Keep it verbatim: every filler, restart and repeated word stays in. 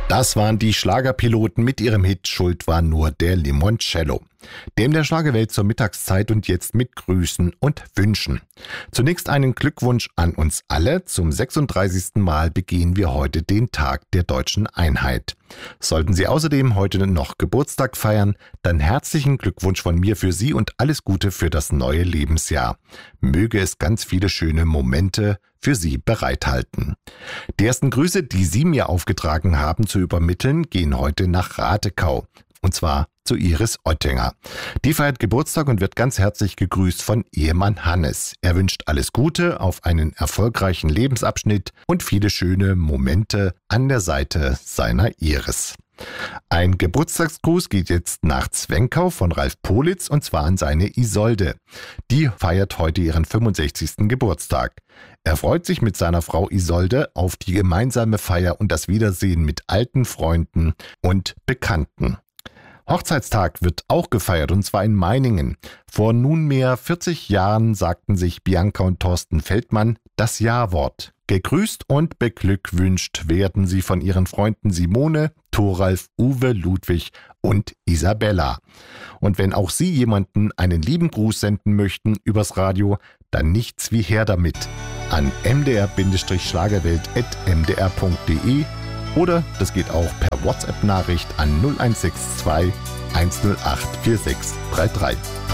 Das waren die Schlagerpiloten mit ihrem Hit Schuld war nur der Limoncello. Dem der Schlagerwelt zur Mittagszeit und jetzt mit Grüßen und Wünschen. Zunächst einen Glückwunsch an uns alle. Zum sechsunddreißigsten Mal begehen wir heute den Tag der deutschen Einheit. Sollten Sie außerdem heute noch Geburtstag feiern, dann herzlichen Glückwunsch von mir für Sie und alles Gute für das neue Lebensjahr. Möge es ganz viele schöne Momente für Sie bereithalten. Die ersten Grüße, die Sie mir aufgetragen haben zu übermitteln, gehen heute nach Ratekau. Und zwar zu Iris Oettinger. Die feiert Geburtstag und wird ganz herzlich gegrüßt von Ehemann Hannes. Er wünscht alles Gute auf einen erfolgreichen Lebensabschnitt und viele schöne Momente an der Seite seiner Iris. Ein Geburtstagsgruß geht jetzt nach Zwenkau von Ralf Politz und zwar an seine Isolde. Die feiert heute ihren fünfundsechzigsten Geburtstag. Er freut sich mit seiner Frau Isolde auf die gemeinsame Feier und das Wiedersehen mit alten Freunden und Bekannten. Hochzeitstag wird auch gefeiert und zwar in Meiningen. Vor nunmehr vierzig Jahren sagten sich Bianca und Thorsten Feldmann das Ja-Wort. Gegrüßt und beglückwünscht werden sie von ihren Freunden Simone, Thoralf, Uwe, Ludwig und Isabella. Und wenn auch Sie jemanden einen lieben Gruß senden möchten übers Radio, dann nichts wie her damit an m d r Schlagerwelt at m d r punkt d e oder das geht auch per WhatsApp-Nachricht an null eins sechs zwei eins null acht vier sechs drei drei.